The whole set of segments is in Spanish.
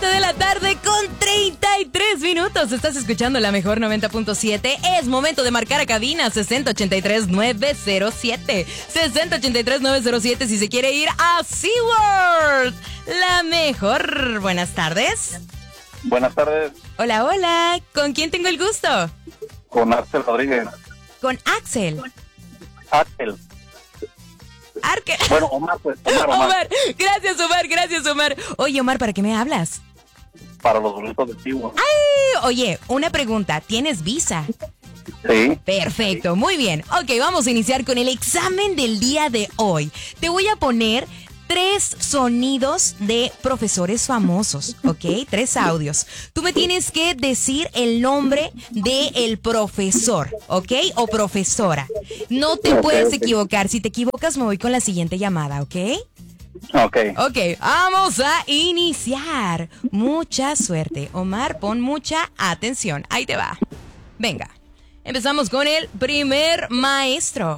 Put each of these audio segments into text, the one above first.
7 de la tarde con 33 minutos. Estás escuchando la mejor 90.7. Es momento de marcar a cabina 6083-907. 6083-907 si se quiere ir a SeaWorld. La mejor. Buenas tardes. Buenas tardes. Hola, hola. ¿Con quién tengo el gusto? Con Axel Rodríguez. Con Axel. Axel. Arque. Bueno, Omar, pues. Omar. Gracias, Omar. Gracias, Omar. Oye, Omar, ¿para qué me hablas? Para los boletos de SeaWorld. Ay, oye, una pregunta. ¿Tienes visa? Sí. Perfecto, muy bien. Ok, vamos a iniciar con el examen del día de hoy. Te voy a poner 3 sonidos de profesores famosos, ¿ok? 3 audios. Tú me tienes que decir el nombre del profesor, ¿ok? O profesora. No te puedes equivocar. Si te equivocas, me voy con la siguiente llamada, ¿ok? Ok. Ok, vamos a iniciar. Mucha suerte. Omar, pon mucha atención. Ahí te va. Venga. Empezamos con el primer maestro.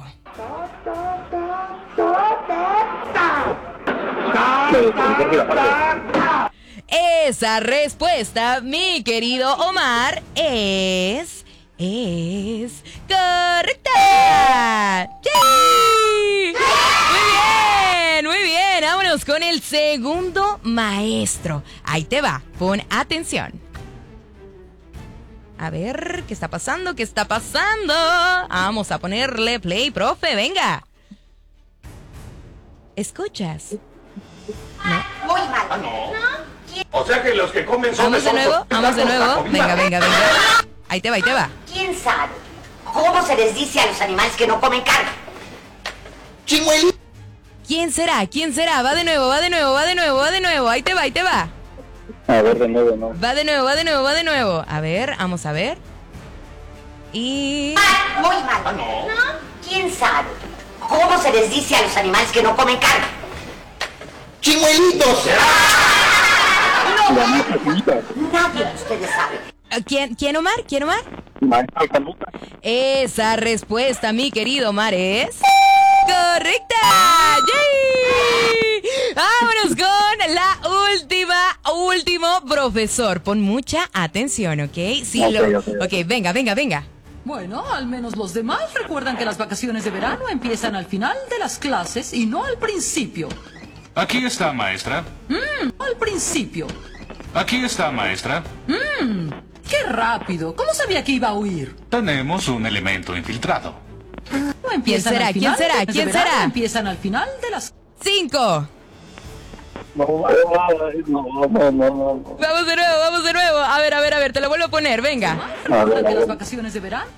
Esa respuesta, mi querido Omar, es correcta. ¡Sí! Muy bien. Vámonos con el segundo maestro. Ahí te va, pon atención. A ver, ¿qué está pasando? ¿Qué está pasando? Vamos a ponerle play, profe, venga. ¿Escuchas? No. Muy mal. Ah, no. O sea que los que comen son Vamos de nuevo, vamos de nuevo. Venga. Ahí te va. ¿Quién sabe cómo se les dice a los animales que no comen carne? Chimueli. ¿Quién será? Va de nuevo. Ahí te va. A ver, de nuevo, ¿no? Va de nuevo. A ver, vamos a ver. Y... Muy mal. Ah, no. ¿Quién sabe cómo se les dice a los animales que no comen carne? Chimuelitos. La maestra Canuta. Nadie de ustedes sabe. ¿Quién, Omar? Maestra Canuta. Esa respuesta, mi querido Omar, es... ¡correcta! ¡Yay! Vámonos con la último profesor. Pon mucha atención, ¿ok? Sí, Ok. Venga. Bueno, al menos los demás recuerdan que las vacaciones de verano empiezan al final de las clases y no al principio. Aquí está, maestra. Al principio. Aquí está, maestra. ¡Qué rápido! ¿Cómo sabía que iba a huir? Tenemos un elemento infiltrado. No empiezan será? al final ¿Quién será? de las ¿Quién de verano, será? Empiezan al final de las... 5. No. Vamos de nuevo. A ver, te lo vuelvo a poner, venga. ¿Recuerdan que las vacaciones de verano?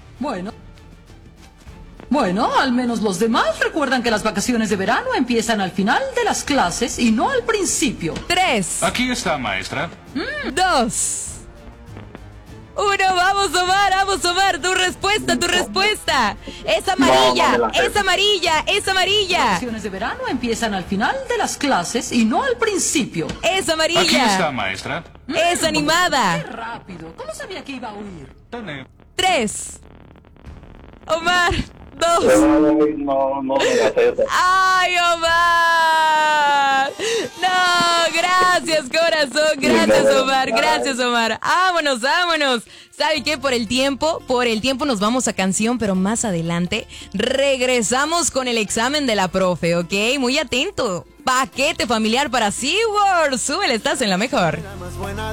Bueno, al menos los demás recuerdan que las vacaciones de verano empiezan al final de las clases y no al principio. 3, Aquí está, maestra. 2, 1, vamos Omar, tu respuesta. Es amarilla. Las vacaciones de verano empiezan al final de las clases y no al principio. Es Aquí está, amarilla. maestra. Es ¡Qué animada. rápido! ¿Cómo sabía que iba a huir? Tenemos. 3, Omar, 2. No. ¡Ay, Omar! No, gracias, corazón. Gracias, Omar. Vámonos. ¿Sabe qué? Por el tiempo nos vamos a canción, pero más adelante regresamos con el examen de la profe, ¿ok? Muy atento. Paquete familiar para SeaWorld. Súbele, estás en la mejor.